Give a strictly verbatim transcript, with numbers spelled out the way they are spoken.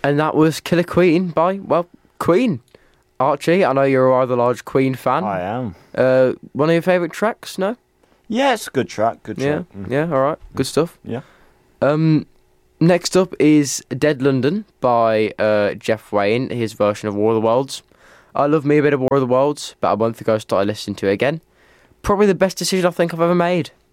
And that was Killer Queen by, well, Queen. Archie, I know you're a rather large Queen fan. I am. Uh, one of your favourite tracks, no? Yeah, it's a good track. Good Yeah, track. Mm. yeah, alright. Good stuff. Yeah. Um, next up is Dead London by uh, Jeff Wayne, his version of War of the Worlds. I love me a bit of War of the Worlds, but a month ago I started listening to it again. Probably the best decision I think I've ever made.